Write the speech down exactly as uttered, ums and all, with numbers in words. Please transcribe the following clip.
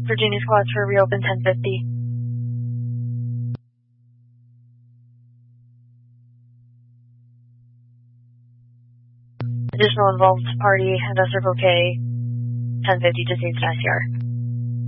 Virginia squads for reopen ten fifty. Additional involved party, Investor Bouquet, ten fifty, just needs an I C R.